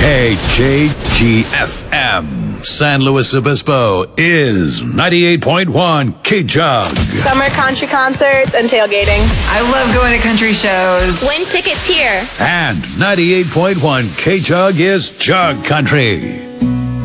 KJGFM San Luis Obispo is 98.1 K-Jug. Summer country concerts and tailgating. I love going to country shows. Win tickets here. And 98.1 K-Jug is Jug Country.